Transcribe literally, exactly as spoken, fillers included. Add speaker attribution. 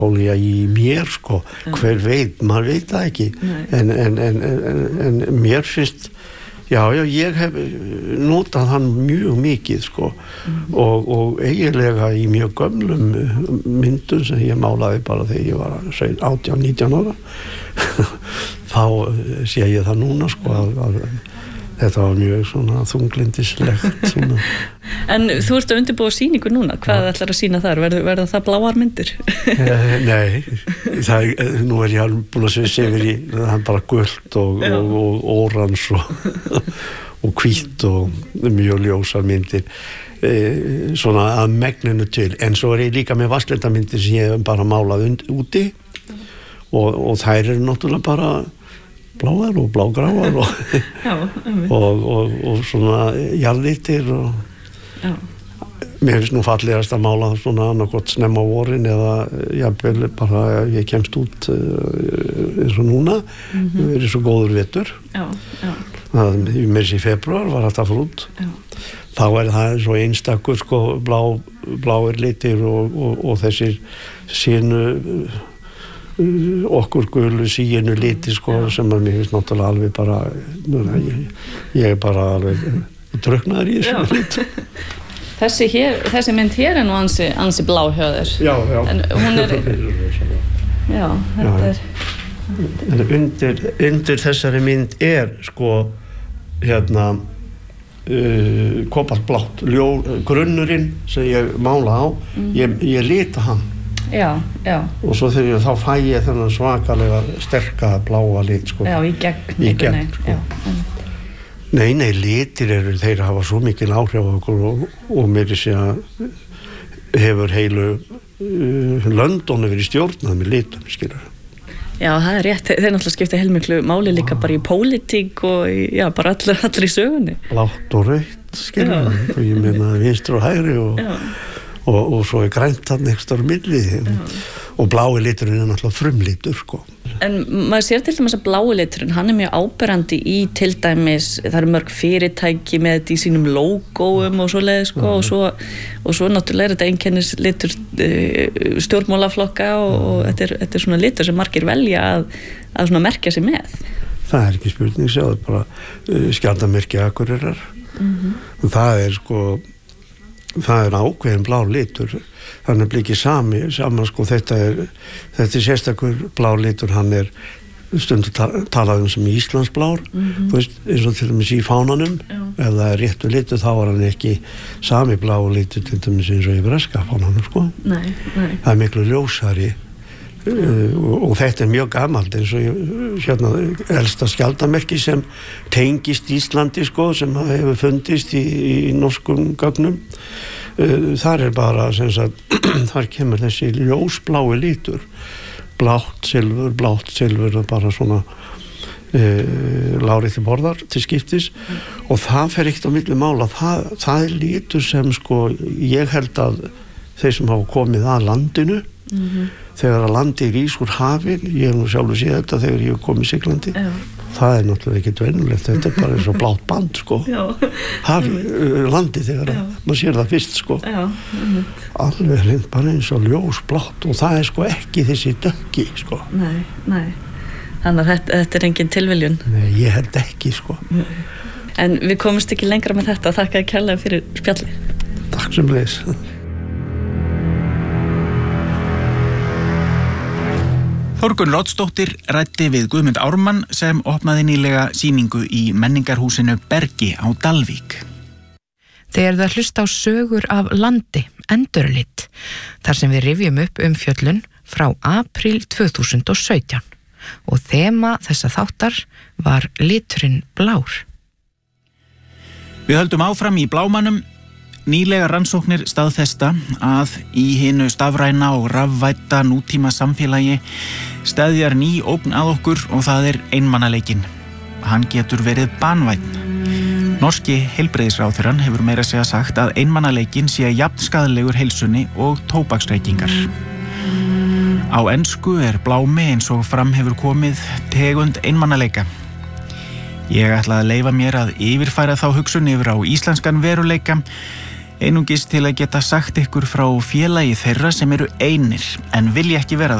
Speaker 1: Ólíja í mér sko, hver veit, maður veit það ekki en, en, en, en, en mér finnst já, já, ég hef notað hann mjög mikið sko mm. og, og eiginlega í mjög gömlum myndum sem ég málaði bara þegar ég var átján, nítján ára þá sé ég það núna sko að, að þetta var mjög svona þunglindislegt svona.
Speaker 2: En þú ert að undirbúa sýningu núna, hvað ja. ætlar að sýna þar? Verður, verður það bláar myndir?
Speaker 1: eh, nei, það, nú er ég alveg búin að svissa yfir í það er bara gult og, og, og orans og, og hvítt og mjög ljósar myndir eh, svona að megninu til en svo er ég líka með vatnslitamyndir sem ég hef bara málað und, úti og, og þær eru náttúrulega bara bláar og blágráar og,
Speaker 2: Já,
Speaker 1: og, og, og svona jarðlitir og Já. Mér finnst nú fallegast að mála svona annarkot snemma á vorin eða jafnvel bara ég kemst út eins og núna mm-hmm. það er svo góður vetur
Speaker 2: Já, já.
Speaker 1: Það mér í februar var þetta frútt þá er það svo einstakur sko blá, bláir litir og, og, og þessir sínu okkur gulu síinu liti sko já. Sem að mér finnst náttúrulega alveg bara ég, ég er bara alveg druknaður í þessu lit
Speaker 2: þessi, hér, þessi mynd hér er nú ansi, ansi blá hjá þér
Speaker 1: já, já
Speaker 2: en hún er já, þetta
Speaker 1: já.
Speaker 2: er
Speaker 1: en undir, undir þessari mynd er sko hérna uh, kobaltblátt grunnurinn sem ég mála á mm. ég, ég lita hann
Speaker 2: Já, já.
Speaker 1: Og svo þegar ég, þá fæ ég þennan svakalega sterka bláa lit sko.
Speaker 2: Já, í gegn.
Speaker 1: Í gegn, sko. Já. Nei, nei, litir eru, þeir hafa svo mikil áhrif á okkur og, og mér sé að hefur heilu uh, London verið stjórnað með litum, skilur.
Speaker 2: Já, það er rétt. Þeir náttúrulega skipta heilmiklu máli líka bara í pólitík og í, já, bara allir, allir í sögunni.
Speaker 1: Blátt og rautt, skilur. Og ég meina vinstur og hægri og Og, og svo er grænt hann ekstra milli og blái liturinn er náttúrulega frumlitur sko.
Speaker 2: En maður sér til dæmis að blái liturinn hann er mjög áberandi í til dæmis það eru mörg fyrirtæki með þetta í sínum logóum og svoleiðis sko, og, svo, og svo náttúrulega er þetta einkennis litur uh, stjórnmálaflokka og, og þetta, er, þetta er svona litur sem margir velja að, að svona merkja sig með.
Speaker 1: Það er ekki spurning, sjáðu bara uh, skjaldarmerki Akureyrar mm-hmm. það er sko það er ákveðin blár litur þannig að ekki sami saman sko þetta er þetta er sérstakur blár litur hann er stundu ta talað um sem Íslandsblár mm-hmm. þú veist eins og til dæmis í fánanum Já. Ef það er réttu litur þá er hann ekki sami blár litur til dæmis eins og í breska fánanum sko
Speaker 2: nei, nei.
Speaker 1: Það er miklu ljósari uh, og, og þetta er mjög gamalt eins og hérna elsta skjaldarmerki sem tengist Íslandi sko sem hefur fundist í, í norskum gögnum uh, þar er bara sem sagt þar kemur þessi ljósblái litur blátt, silfur, blátt, silfur og bara svona uh, lárið til borðar til skiptis mm. og það fer ekkert á milli mála það, það er litur sem sko ég held að þeir sem hafa komið að landinu mm-hmm. þegar að landi rís úr hafin ég hef nú sjálfur séð þetta þegar ég hef komið siglandi Já. Það er náttúrulega ekkert venjulegt þetta er bara eins og blátt band sko hafi, landi þegar að, maður sér það fyrst sko
Speaker 2: Já.
Speaker 1: Alveg hreint bara eins og ljós blátt og það er sko ekki þessi dökki sko
Speaker 2: Nei, nei þannig að þetta, þetta er engin tilviljun
Speaker 1: Nei, ég held ekki sko
Speaker 2: nei. En við komumst ekki lengra með þetta þakka þér kærlega fyrir spjalli
Speaker 1: Takk sem leis
Speaker 3: Þórgunn Loddsdóttir ræddi við Guðmund Ármann sem opnaði nýlega sýningu í menningarhúsinu Bergi á Dalvík.
Speaker 4: Þegar það hlusta á sögur af landi, endurlit, þar sem við rifjum upp um fjöllun frá apríl tvö þúsund og sautján og þema þessa þáttar var liturinn blár.
Speaker 3: Við höldum áfram í blámanum. Nýlega rannsóknir staðfesta að í hinu stafræna og rafvædda nútíma samfélagi steðjar ný ógn að okkur og það er einmanaleikinn. Hann getur verið banvænn. Norski heilbrigðisráðherrann hefur meira segja sagt að einmanaleikinn sé jafn skaðlegur heilsunni og tóbaksreykingar. Á ensku er blámi eins og fram hefur komið tegund einmanaleika. Ég ætla að leyfa mér að yfirfæra þá hugsun yfir á íslenskan veruleika. einungis til að geta sagt ykkur frá félagi þeirra sem eru einir en vilja ekki vera